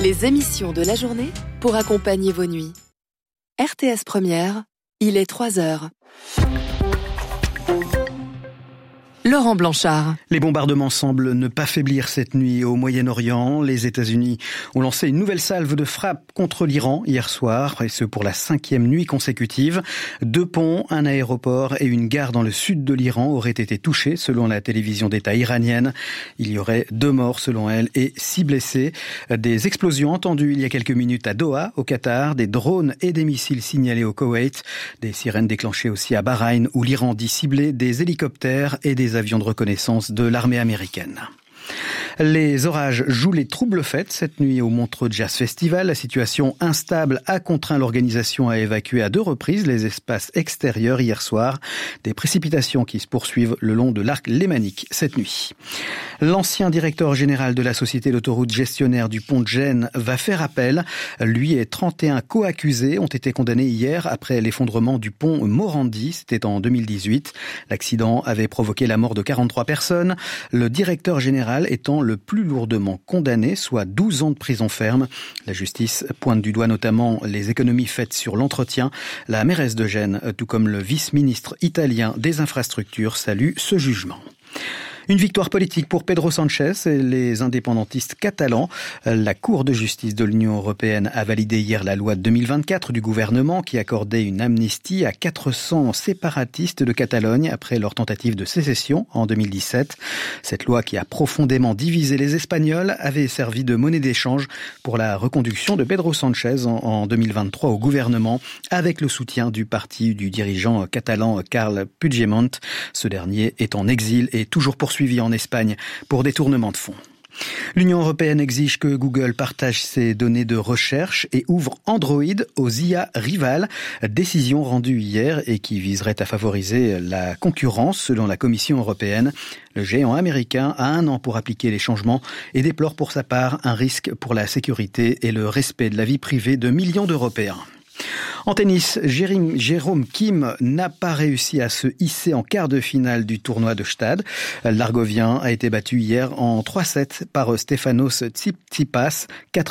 Les émissions de la journée pour accompagner vos nuits. RTS Première, il est 3h. Laurent Blanchard. Les bombardements semblent ne pas faiblir cette nuit au Moyen-Orient. Les États-Unis ont lancé une nouvelle salve de frappe contre l'Iran hier soir, et ce pour la 5e nuit consécutive. 2 ponts, un aéroport et une gare dans le sud de l'Iran auraient été touchés selon la télévision d'État iranienne. Il y aurait 2 morts selon elle et 6 blessés. Des explosions entendues il y a quelques minutes à Doha, au Qatar, des drones et des missiles signalés au Koweït, des sirènes déclenchées aussi à Bahreïn où l'Iran dit cibler des hélicoptères et des avions de reconnaissance de l'armée américaine. Les orages jouent les troubles fêtes cette nuit au Montreux Jazz Festival. La situation instable a contraint l'organisation à évacuer à 2 reprises les espaces extérieurs hier soir. Des précipitations qui se poursuivent le long de l'arc lémanique cette nuit. L'ancien directeur général de la société d'autoroute gestionnaire du pont de Gênes va faire appel. Lui et 31 co-accusés ont été condamnés hier après l'effondrement du pont Morandi. C'était en 2018. L'accident avait provoqué la mort de 43 personnes. Le directeur général étant le plus lourdement condamné, soit 12 ans de prison ferme. La justice pointe du doigt notamment les économies faites sur l'entretien. La mairesse de Gênes, tout comme le vice-ministre italien des infrastructures, salue ce jugement. Une victoire politique pour Pedro Sánchez et les indépendantistes catalans. La Cour de justice de l'Union européenne a validé hier la loi de 2024 du gouvernement qui accordait une amnistie à 400 séparatistes de Catalogne après leur tentative de sécession en 2017. Cette loi qui a profondément divisé les Espagnols avait servi de monnaie d'échange pour la reconduction de Pedro Sánchez en 2023 au gouvernement avec le soutien du parti du dirigeant catalan Carles Puigdemont. Ce dernier est en exil et toujours poursuivi en Espagne pour détournement de fonds. L'Union européenne exige que Google partage ses données de recherche et ouvre Android aux IA rivales. Décision rendue hier et qui viserait à favoriser la concurrence selon la Commission européenne. Le géant américain a 1 an pour appliquer les changements et déplore pour sa part un risque pour la sécurité et le respect de la vie privée de millions d'Européens. En tennis, Jérôme Kim n'a pas réussi à se hisser en quart de finale du tournoi de Stade. L'Argovien a été battu hier en 3-7 par Stefanos Tsitsipas,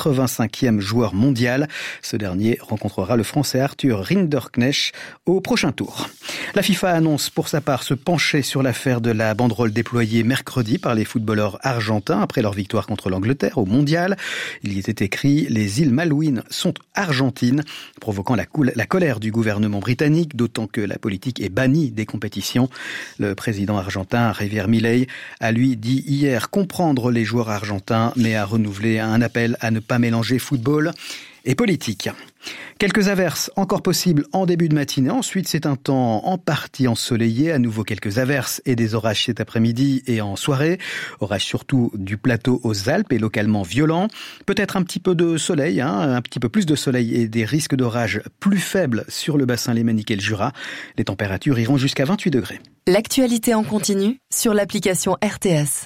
85e joueur mondial. Ce dernier rencontrera le Français Arthur Rinderknecht au prochain tour. La FIFA annonce pour sa part se pencher sur l'affaire de la banderole déployée mercredi par les footballeurs argentins après leur victoire contre l'Angleterre au mondial. Il y était écrit « Les îles Malouines sont argentines », provoquant la colère du gouvernement britannique, d'autant que la politique est bannie des compétitions. Le président argentin, Javier Milei, a lui dit hier comprendre les joueurs argentins, mais a renouvelé un appel à ne pas mélanger football et politique. Quelques averses encore possibles en début de matinée. Ensuite, c'est un temps en partie ensoleillé. À nouveau quelques averses et des orages cet après-midi et en soirée. Orages surtout du plateau aux Alpes et localement violents. Peut-être un petit peu de soleil, un petit peu plus de soleil et des risques d'orage plus faibles sur le bassin lémanique et le Jura. Les températures iront jusqu'à 28 degrés. L'actualité en continu sur l'application RTS.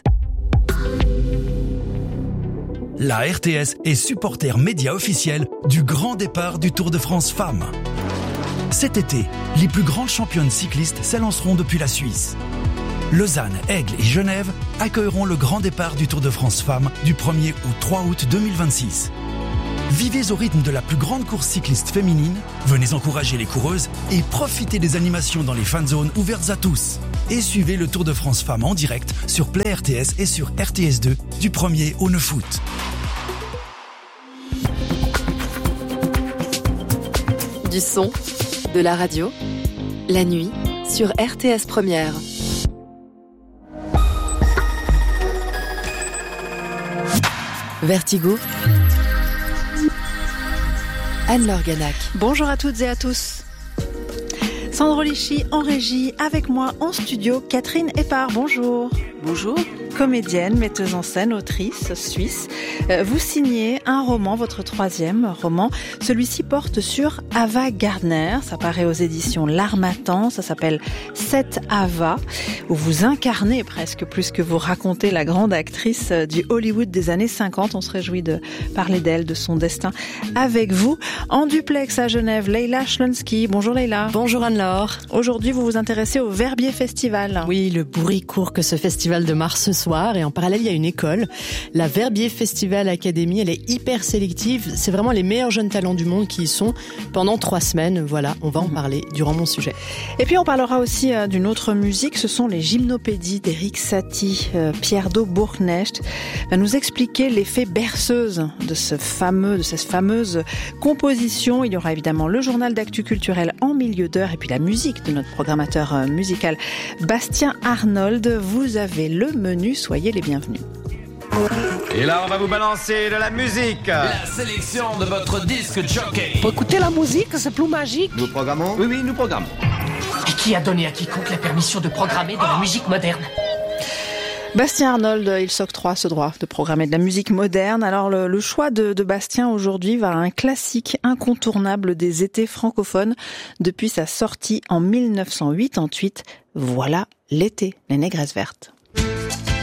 La RTS est supporter média officiel du grand départ du Tour de France Femmes. Cet été, les plus grandes championnes cyclistes s'élanceront depuis la Suisse. Lausanne, Aigle et Genève accueilleront le grand départ du Tour de France Femmes du 1er au 3 août 2026. Vivez au rythme de la plus grande course cycliste féminine, venez encourager les coureuses et profitez des animations dans les fan zones ouvertes à tous. Et suivez le Tour de France Femmes en direct sur Play RTS et sur RTS2 du 1er au 9 août. Du son, de la radio, la nuit sur RTS Première. Vertigo. Anne-Laure Ganac. Bonjour à toutes et à tous. Sandro Lichy en régie, avec moi en studio, Catherine Epard. Bonjour. Bonjour. Comédienne, metteuse en scène, autrice suisse. Vous signez un roman, votre 3e roman. Celui-ci porte sur Ava Gardner. Ça paraît aux éditions L'Harmattan. Ça s'appelle Cette Ava, où vous incarnez presque plus que vous racontez la grande actrice du Hollywood des années 50. On se réjouit de parler d'elle, de son destin avec vous. En duplex à Genève, Leïla Schlonsky. Bonjour Leïla. Bonjour Anne-Laure. Aujourd'hui, vous vous intéressez au Verbier Festival. Oui, le bourricourt que ce festival de mars soir et en parallèle, il y a une école, la Verbier Festival Academy. Elle est hyper sélective. C'est vraiment les meilleurs jeunes talents du monde qui y sont pendant 3 semaines. Voilà, on va en parler durant mon sujet. Et puis on parlera aussi d'une autre musique, ce sont les gymnopédies d'Éric Satie. Pierre Do Bourgnecht va nous expliquer l'effet berceuse de cette fameuse composition. Il y aura évidemment le journal d'actu culturel en milieu d'heure et puis la musique de notre programmateur musical Bastien Arnold. Vous avez le menu, soyez les bienvenus. Et là, on va vous balancer de la musique. La sélection de votre disque jockey. Pour écouter la musique, c'est plus magique. Nous programmons ? Oui, nous programmons. Et qui a donné à quiconque la permission de programmer de la musique moderne ? Bastien Arnold, il s'octroie ce droit de programmer de la musique moderne. Alors le choix de Bastien aujourd'hui va à un classique incontournable des étés francophones depuis sa sortie en 1988. Voilà l'été, les Négresses vertes.